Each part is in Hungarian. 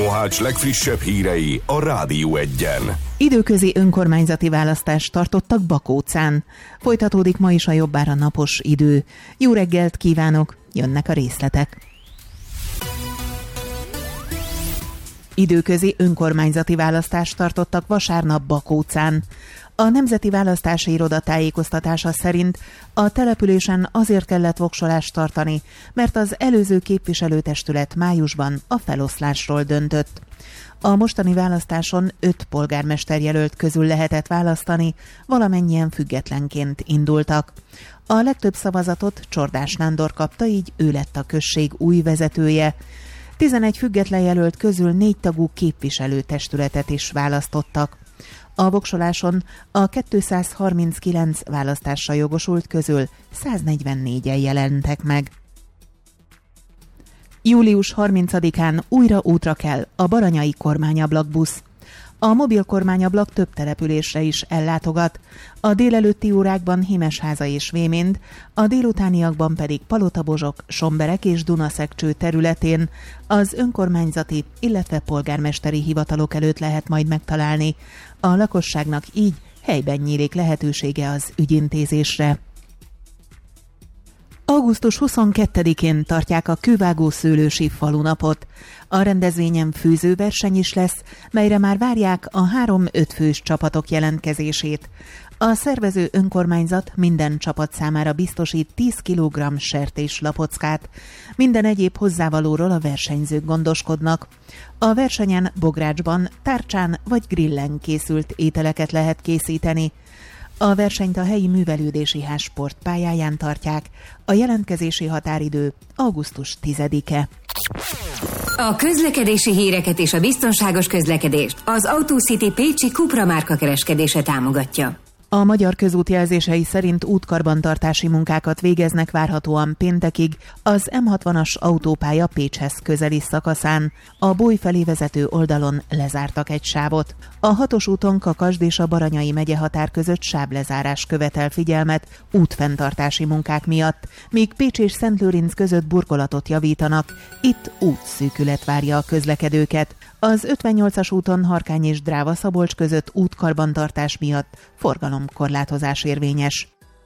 Mohács legfrissebb hírei a Rádió Egyen. Időközi önkormányzati választást tartottak Bakócán. Folytatódik ma is a jobbára napos idő. Jó reggelt kívánok, jönnek a részletek. Időközi önkormányzati választást tartottak vasárnap Bakócán. A Nemzeti Választási Iroda tájékoztatása szerint a településen azért kellett voksolást tartani, mert az előző képviselőtestület májusban a feloszlásról döntött. A mostani választáson 5 polgármesterjelölt közül lehetett választani, valamennyien függetlenként indultak. A legtöbb szavazatot Csordás Nándor kapta, így ő lett a község új vezetője. 11 független jelölt közül 4 tagú képviselőtestületet is választottak. A voksoláson a 239 választásra jogosult közül 144-en jelentek meg. Július 30-án újra útra kell a baranyai kormányablakbusz. A mobil kormányablak több településre is ellátogat. A délelőtti órákban Himesháza és Véménd, a délutániakban pedig Palotabozsok, Somberek és Dunaszekcső területén az önkormányzati, illetve polgármesteri hivatalok előtt lehet majd megtalálni. A lakosságnak így helyben nyílik lehetősége az ügyintézésre. Augusztus 22-én tartják a Kővágó-Szőlősi falunapot. A rendezvényen főzőverseny is lesz, melyre már várják a 3-5 fős csapatok jelentkezését. A szervező önkormányzat minden csapat számára biztosít 10 kg sertéslapockát. Minden egyéb hozzávalóról a versenyzők gondoskodnak. A versenyen bográcsban, tárcsán vagy grillen készült ételeket lehet készíteni. A versenyt a helyi művelődési ház sportpályáján tartják. A jelentkezési határidő augusztus 10-e. A közlekedési híreket és a biztonságos közlekedést az AutoCity pécsi Cupra márka kereskedése támogatja. A magyar közút jelzései szerint útkarbantartási munkákat végeznek várhatóan péntekig az M60-as autópálya Pécshez közeli szakaszán. A Bój felé vezető oldalon lezártak egy sávot. A 6-os úton Kakasd és a Baranyai megye határ között sáblezárás követel figyelmet útfenntartási munkák miatt, míg Pécs és Szentlőrinc között burkolatot javítanak. Itt útszűkület várja a közlekedőket. Az 58-as úton Harkány és Dráva-Szabolcs között útkarbantartás miatt forgalomkorlátozás érvényes.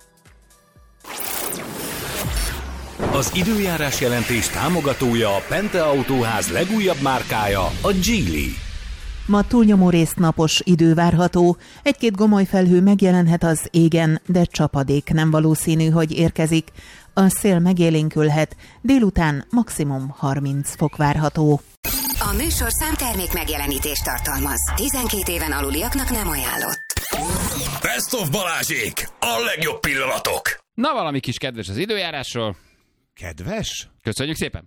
Az időjárás jelentés támogatója a Pente Autóház legújabb márkája, a Geely. Ma túlnyomó részt napos idő várható. Egy-két gomoly felhő megjelenhet az égen, de csapadék nem valószínű, hogy érkezik. A szél megélénkülhet, délután maximum 30 fok várható. A műsorszám termék megjelenítést tartalmaz. 12 éven aluliaknak nem ajánlott. Best of Balázsék! A legjobb pillanatok! Na, valami kis kedves az időjárásról. Kedves? Köszönjük szépen!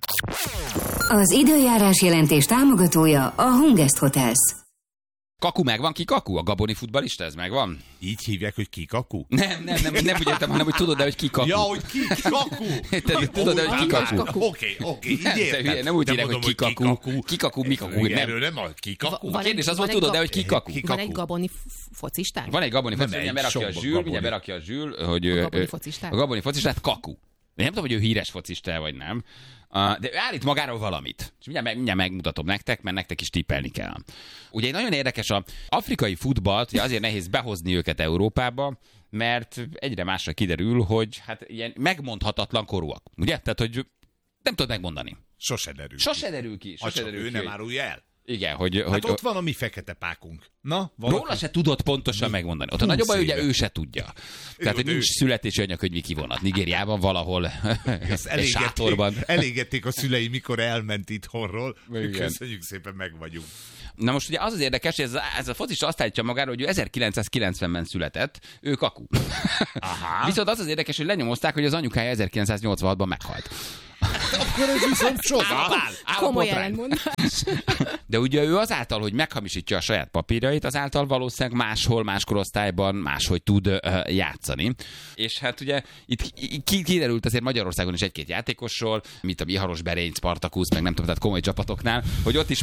Az időjárás jelentés támogatója a Hungest Hotels. Kaku megvan, ki Kaku? A gaboni futballista, ez megvan? Így hívják, hogy ki Kaku? Nem úgy értem, hanem hogy tudod-e, hogy ki Kaku. Ja, hogy ki Kaku? Tudod-e, hogy ki Kaku? Oké, így értem. Nem úgy írják, hogy ki Kaku. Ki Kaku, mi Kaku? Erről nem a ki Kaku. A kérdés az volt, tudod-e, hogy ki Kaku? Van egy gaboni focistánk? Van egy gaboni focistánk, mindjárt berakja a Zsül, hogy a gaboni focistát Kaku. De nem tudom, hogy ő híres focista vagy nem. De ő állít magáról valamit. És mindjárt megmutatom nektek, mert nektek is tippelni kell. Ugye nagyon érdekes, az afrikai futballt, ugye azért nehéz behozni őket Európába, mert egyre másra kiderül, hogy hát ilyen megmondhatatlan korúak. Ugye? Tehát, hogy nem tudod megmondani. Sose derül ki. Sose derül ki. Ő nem árulja el. Igen, hogy ott van a mi fekete pákunk. Na, róla se tudod pontosan megmondani. Ott a nagyobb baj, ugye ő se tudja. Tehát, hogy nincs születési anyakönyvi kivonat. Nigériában valahol egy sátorban. Elégették a szülei, mikor elment itthonról. Köszönjük szépen, meg vagyunk. Na most ugye az érdekes, hogy ez a focista azt állítja magára, hogy ő 1990-ben született, ő Kaku. Aha. Viszont az érdekes, hogy lenyomozták, hogy az anyukája 1986-ban meghalt. Akkor ez viszont csodál. Komoly ellentmondás. De ugye ő azáltal, hogy meghamisítja a saját papírjait, azáltal valószínűleg máshol, más korosztályban máshogy tud játszani. És hát ugye itt kiderült azért Magyarországon is egy-két játékosról, mint a Iharos Berény, Spartakusz, meg nem tudom, tehát komoly csapatoknál, hogy ott is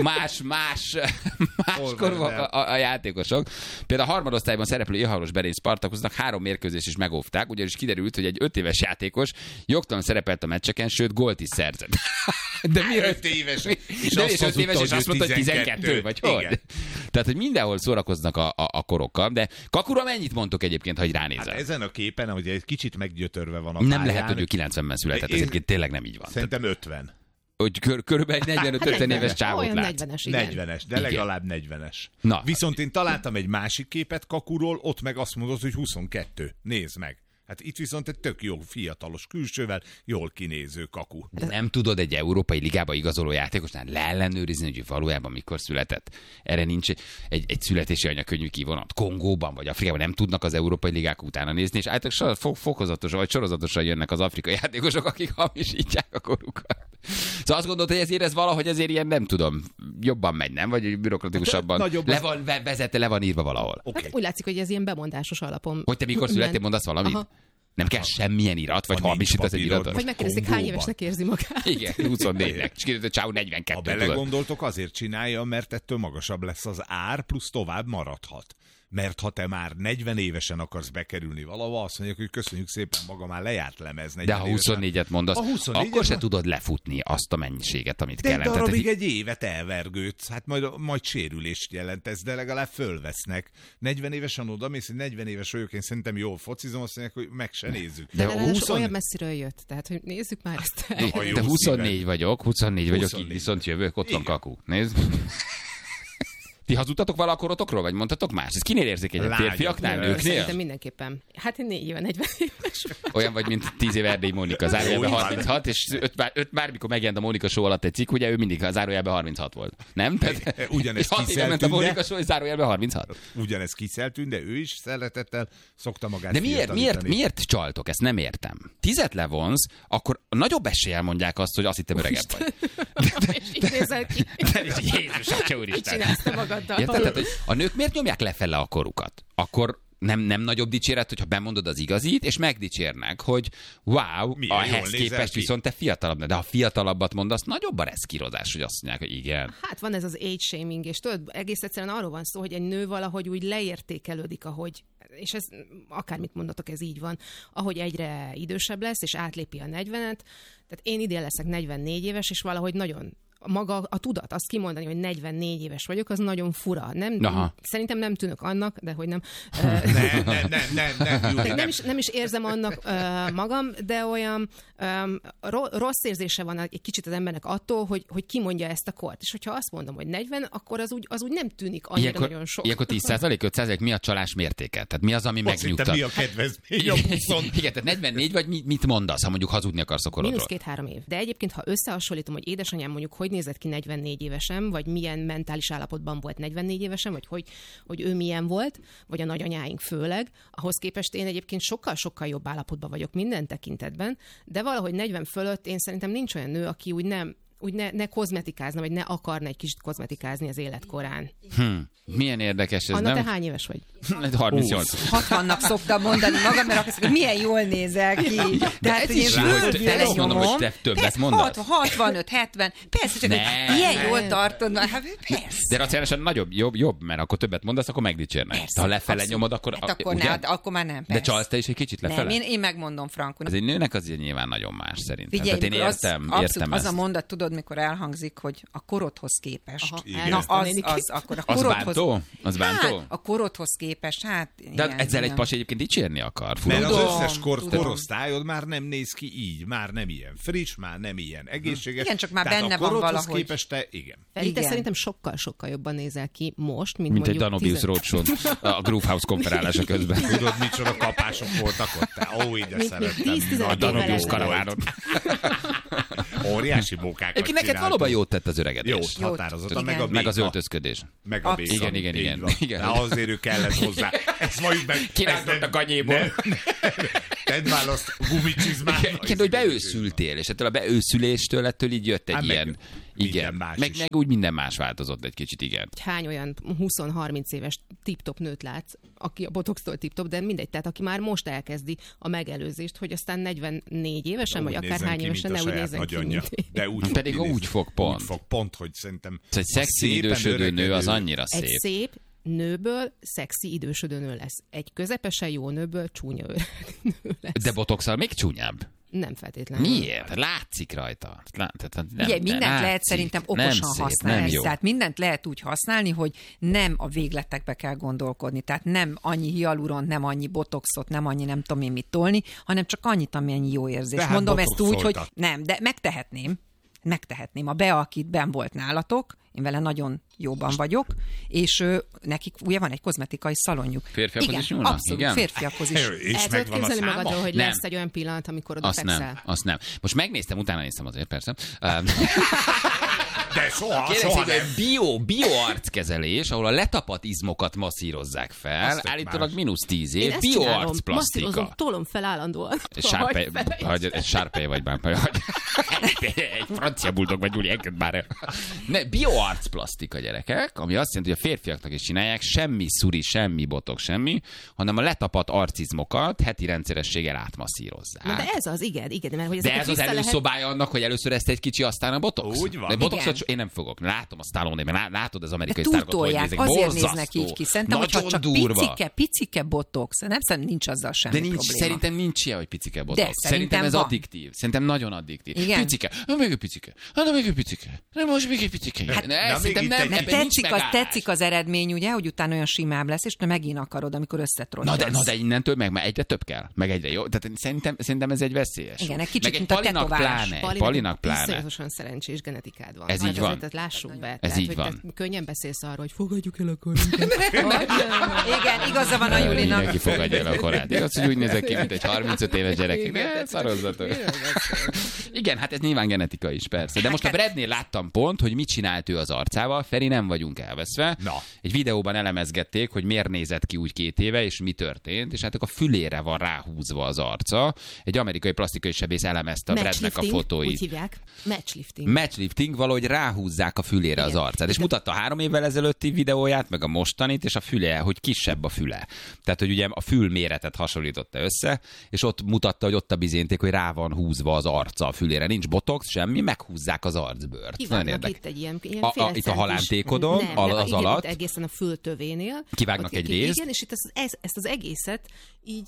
máskorúak a játékosok. Például a harmadosztályban szereplő Iharos Berény Spartakusznak 3 mérkőzést is megóvták, ugyanis kiderült, hogy egy 5 éves játékos jogtalan szerepelt a meccseken, sőt, gólt is szerzett. De mi 5 éves. És 5 éves, és azt mondta, hogy 12, vagy hogy? Tehát, hogy mindenhol szórakoznak a korokkal, de Kakura mennyit mondtok egyébként, hogy ránézel? Hát ezen a képen, hogy egy kicsit meggyötörve van a nem pályán. lehet, hogy ő 90-ben született, ezért tényleg nem így van. Szerintem 50. Hogy körülbelül 45-50 éves csávot látsz. 40-es, igen. 40-es, de legalább 40-es. Na. Viszont én találtam egy másik képet Kakuról, ott meg azt mondod, hogy 22. Nézd meg. Hát itt viszont egy tök jó fiatalos külsővel, jól kinéző Kaku. De nem tudod egy európai ligába igazoló játékosnál leellenőrizni, hogy valójában mikor született. Erre nincs egy születési anyakönyvű kivonat. Kongóban vagy Afrikában nem tudnak az európai ligák utána nézni, és általában fokozatosan vagy sorozatosan jönnek az afrikai játékosok, akik hamisítják a korukat. Szóval azt gondolod, hogy ezért ez valahogy azért ilyen, nem tudom, jobban megy, nem? Vagy bürokratikusabban. Le van írva valahol. Okay. Hát úgy látszik, hogy ez ilyen bemondásos alapon. Hogy te mikor születtél, mondasz valamit? Aha. Nem kell semmilyen irat, vagy hamisítasz egy iratot? Vagy megkérdezik, hány évesnek érzi magát. Igen, 24-nek. És kérdezett, hogy 42. Ha belegondoltok, azért csinálja, mert ettől magasabb lesz az ár, plusz tovább maradhat. Mert ha te már 40 évesen akarsz bekerülni valahova, azt mondják, hogy köszönjük szépen, maga már lejárt lemez. De ha 24-et mondasz, akkor se tudod lefutni azt a mennyiséget, amit kellene. De darabig egy évet elvergődsz, hát majd sérülést jelent ez, de legalább fölvesznek. 40 évesen odamész, hogy 40 éves vagyok, én szerintem jól focizom, azt mondják, hogy meg se nézzük. De 20... olyan messziről jött, tehát hogy nézzük már ezt. De 24 vagyok, így viszont jövök, ott van Kaku. Nézd. Ti hazudtatok vala a korotokról, vagy mondtatok más? Ez kinél érzékenyebb? Férfiaknál, nőknél? Szerintem mindenképpen. Hát én 4 éve 40 éves. Olyan vagy, mint 10 éve Erdélyi Mónika. Zárójelben 36, és 5 bármikor megjelent a Mónika show alatt egy cikk, ugye ő mindig a zárójelben 36 volt. Nem? Ugyanez kiszeltűnde. A Mónika show, és zárójelben 36. Ugyanez kiszeltűnde, ő is szeretettel szokta magát. De miért csaltok? Ezt nem értem. 10-et levonsz, akkor nagyobb eséllyel mondják azt, hogy azt hittem öregebb vagy. És így nézel ki. Jézus, Atya úristen. Mit csinálsz te magaddal? Érted? Tehát, hogy a nők miért nyomják lefele a korukat? Akkor nem nagyobb dicséret, hogyha bemondod az igazit, és megdicsérnek, hogy wow, ehhez képest viszont te fiatalabb. De ha fiatalabbat mondasz, nagyobb a reszkírozás, hogy azt mondják, hogy igen. Hát van ez az age shaming, és tudod, egész egyszerűen arról van szó, hogy egy nő valahogy úgy leértékelődik, ahogy, és ez akármit mondatok, ez így van, ahogy egyre idősebb lesz, és átlépi a 40-et. Tehát én idén leszek 44 éves, és valahogy nagyon maga a tudat, azt kimondani, hogy 44 éves vagyok, az nagyon fura. Szerintem nem tűnök annak, de hogy nem. Nem is érzem annak magam, de olyan rossz érzése van egy kicsit az embernek attól, hogy kimondja ezt a kort. És hogyha azt mondom, hogy 40, akkor az úgy nem tűnik annyira nagyon sok. Ilyenkor 10%, 5% mi a csalás mértéke? Tehát mi az, ami megnyugtat? Mi a kedvezmény a 20? Igen, tehát 44 vagy mit mondasz, ha mondjuk hazudni akarsz a korodról? -2-3 év. De egyébként, ha összehasonlítom, hogy édesanyám mondjuk hogy nézett ki 44 évesen, vagy milyen mentális állapotban volt 44 évesen, vagy hogy ő milyen volt, vagy a nagyanyáink főleg, ahhoz képest én egyébként sokkal-sokkal jobb állapotban vagyok minden tekintetben, de valahogy 40 fölött én szerintem nincs olyan nő, aki úgy ne kozmetikázna, vagy ne akarna egy kicsit kozmetikázni az életkorán. Milyen érdekes ez, Anna, nem? te hány éves vagy? 38. 60-nak szoktam mondani magam, mert azt mondom, hogy milyen jól nézel ki. Tehát, hogy én mondom, hogy te többet mondasz. 65, 70, persze, csak ilyen jól tartod. Hát persze. De racionálisan jobb, mert akkor többet mondasz, akkor megdicsérnek. Ha lefele nyomod, akkor... Hát akkor már nem, de csalsz te is egy kicsit lefele? Nem, én megmondom frankon. Az egy nőnek azért nyilván nagyon más szerintem. Figyelj, én értem ezt. Az a mondat, tudod, mikor elhangzik, hogy a korodhoz képest. Akkor a korodhoz... Az bántó? Hát, a korodhoz képest, hát... De igen, ezzel egy pasi egyébként dicsérni akar. Mert az összes korosztályod már nem néz ki így, már nem ilyen friss, már nem ilyen egészséges. Igen, csak már benne van valahogy. Képest te, igen. Feli, te szerintem sokkal-sokkal jobban nézel ki most, mint mondjuk... Mint egy Danubius Roadshow a Groove House konferálása közben. Tudod, micsoda kapások voltak ott? Ó, ide szerettem. A Danubius karavánot. Óriási mókákat csináltunk. Neked valóban jót tett az öregedés. Jót, határozottan. Meg az öltözködés. Meg a béka. Igen. De azért ő kellett hozzá. Ezt majd meg... Kirántott a kanyéból. Tedd választ gumicsizmának. Igen, hogy beőszültél, és ettől a beőszüléstől ettől így jött egy ilyen... Igen, meg úgy minden más változott egy kicsit, igen. Hány olyan 20-30 éves tip-top nőt látsz, aki a botoxtól tip-top, de mindegy, tehát aki már most elkezdi a megelőzést, hogy aztán 44 évesen, vagy akár hány évesen ne úgy nézzen ki, de úgy pedig úgy fog pont. Úgy fog pont, hogy szerintem... Egy szexi idősödő nő az annyira szép. Egy szép nőből szexi idősödő nő lesz. Egy közepesen jó nőből csúnya öreg nő lesz. De botoxal még csúnyább. Nem feltétlenül. Miért? Látszik rajta. Ugye, mindent lehet szerintem okosan használni. Tehát mindent lehet úgy használni, hogy nem a végletekbe kell gondolkodni. Tehát nem annyi hialuront, nem annyi botoxot, nem annyi nem tudom én mit tolni, hanem csak annyit, amennyi jó érzés. De mondom ezt úgy, hogy nem, de megtehetném. A Bea, akit benn volt nálatok, én vele nagyon jóban vagyok, és nekik ugye van egy kozmetikai szalonjuk. Férfiakhoz is nyúlnak? Abszolút, igen? Férfiakhoz is. El tudod képzelni magadról, hogy lesz egy olyan pillanat, amikor oda fekszel? Azt nem. Most megnéztem, utána néztem azért, persze. De soha nem. Bioarckezelés, ahol a letapadt izmokat masszírozzák fel, állítólag -10 év, bioarcplasztika. Masszírozom, tolom fel állandóan. Sárpely vagy már. Egy francia buldog vagy, Gyuri, engedd már el. Bioarcplasztika, gyerekek, ami azt jelenti, hogy a férfiaknak is csinálják, semmi szuri, semmi botok, semmi, hanem a letapadt arcizmokat heti rendszerességgel átmasszírozzák. Na de ez az, igen. Mert, hogy de ez az előszobája annak, hogy először ezt egy kicsi, aztán a botox? Úgy van. Én nem fogok. Látom a Stallone-ben, látod az amerikai sztárokat, hogy nézek. Azért néznek így ki. Szerintem, hogyha csak picike botox, nem nincs azzal semmi probléma. Szerintem nincs ilyen, hogy picike botox. Szerintem ez addiktív. Szerintem nagyon addiktív. Igen. Picike. Még egy picike. Nem, most még egy picike. Tetszik az eredmény, ugye, hogy utána olyan simább lesz, és te megint akarod, amikor összetrolsz. Na de innentől meg egyre több kell. Meg egyre jó. Tehát szerintem ez egy veszélyes. Igen, egy kicsit, mint a tetoválás. Palinak pláne. Iszonyatosan szerencsés genetikád van. Ez így van. Tehát lássuk be. Ez így van. Könnyen beszélsz arról, hogy fogadjuk el a korunkat. Igen, igaza van a Julinak. Mindenki fogadja el a korát. Igaz, hogy úgy nézek ki, mint egy 35 éves gyerek. Ne, szarozzatok. Igen, hát ez nyilván genetika is, persze. De most a Bradnél láttam pont, hogy mit csinált ő az arcával. Feri, nem vagyunk elveszve. Egy videóban elemezgették, hogy miért nézett ki úgy 2 éve, és mi történt, és hát a fülére van ráhúzva az arca. Egy amerikai plastikai sebész elemezte a Bradnek a fotóit. Úgy hívják. Matchlifting, valahogy ráhúzzák a fülére az arcát. És mutatta 3 évvel ezelőtti videóját, meg a mostanit, és a füle, hogy kisebb a füle. Tehát, hogy ugye a fül méretet hasonlította össze, és ott mutatta, hogy ott a bizénték, hogy rá van húzva az arca a fülére. Nincs botox, semmi, meghúzzák az arcbőrt. Nagyon érdekes. Itt egy ilyen itt a halántékodon, az alatt. Egészen a fültövénél. Kivágnak egy részt. Igen, és itt ezt az egészet így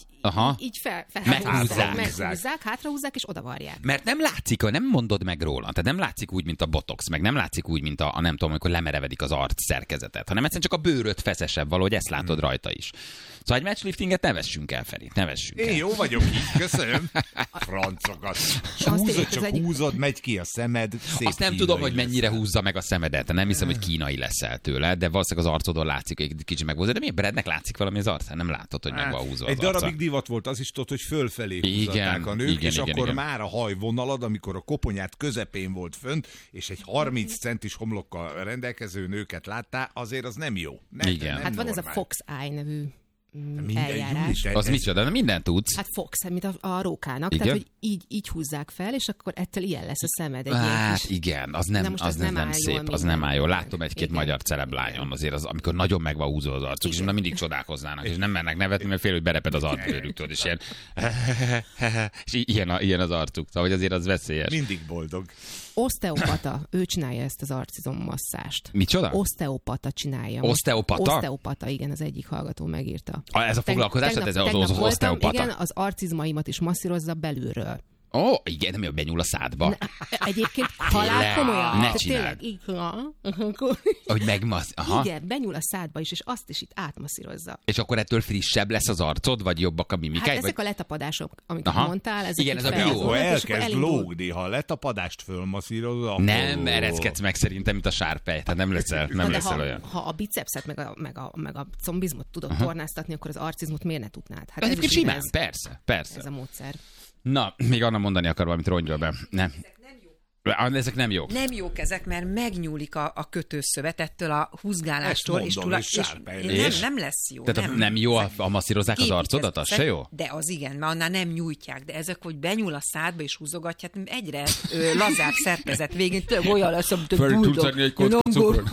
meghúzzák, hátrahúzzák, és odavarják. Mert nem látszik, nem mondod meg róla. Tehát nem látszik úgy, mint a botox, meg nem látszik úgy, mint a nem tudom, amikor lemerevedik az arc szerkezetet, hanem egyszerűen csak a bőröd feszesebb valahogy, ezt látod rajta is. Szóval egy matchliftinget ne vessünk el, Feri, ne vessünk el. Én jó vagyok így, köszönöm. Francokat. Húzod, megy ki a szemed. Azt nem tudom, hogy mennyire húzza meg a szemedet. Nem hiszem, hogy kínai leszel tőle, de valószínűleg az arcodon látszik, hogy egy kicsit meghúzza. De miért Bradnek látszik valami az arcán? Nem látod, hogy meg van húzva az arca. Egy darabig divat volt, az is tudod, hogy fölfelé húzatták a nők, és akkor már a hajvonalad, amikor a koponyát közepén volt fönt, és egy 30 centis homlokkal rendelkező nőket láttál, azért az nem jó. Igen. Hát van ez a Fox Eye nevű eljárás. Az micsoda, de mindent tudsz. Hát Fox, mint a rókának, igen? Tehát, hogy így húzzák fel, és akkor ettől ilyen lesz a szemed. Hát igen, az nem szép, az nem áll jól. Láttam egy-két magyar celeblányon azért, amikor nagyon meg van húzva az arcuk, és mindig csodálkoznának, és nem mernek nevetni, mert fél, hogy bereped az arcbőrüktől, és ilyen és ilyen az arcuk, szóval hogy azért az veszélyes. Mindig boldog. Oszteopata, ő csinálja ezt az arcizommasszást. Micsoda? Oszteopata csinálja. Oszteopata? Oszteopata, igen, az egyik hallgató megírta. Ez a foglalkozás, ez az oszteopata? Igen, az arcizmaimat is masszírozza belülről. Ó, igen, nem jó, benyúl a szádba. Egyébként halál komolyan. Ne csináld. Hogy igen, benyúl a szádba is, és azt is itt átmasszírozza. És akkor ettől frissebb lesz az arcod, vagy jobbak a mimikáid? Hát ezek a letapadások, amiket mondtál. Igen, ez a bió. Ha elkezd lógni, ha a letapadást fölmasszírozod, akkor... Nem ereszkedsz meg szerintem, mint a sárpely. Tehát nem leszel olyan. Ha a bicepszet meg a combizmot tudod tornáztatni, akkor az arcizmot miért ne tudnád? Hát ez simán, persze. Ez a módszer. Na, még Anna mondani akar valamit, rongyol be. Nem. Ezek nem jók. Nem jók ezek, mert megnyúlik a kötőszövet ettől a húzgálástól, és nem lesz jó. Tehát nem jó, a masszírozzák az arcodat, az se jó? De az igen, mert annál nem nyújtják, de ezek, hogy benyúl a szádba és húzogatják, egyre lazább szerkezet végén, tényleg olyan lesz, amit föl tudsz adni egy kocka cukrot.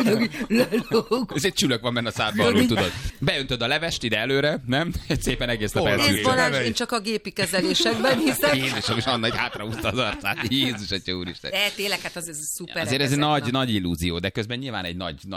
Ez egy csülök van benne a szádban, arról tudod. Beöntöd a levest ide előre, nem? Szépen egész nap elszűrjön. Balázs, én csak a gépi kezelésekben hiszem. Jézusom, és Anna egy hátrahúzta az arcát. Jézus, atya úristen. De tényleg, hát az szuper. Azért ez egy nagy illúzió, de közben nyilván egy nagy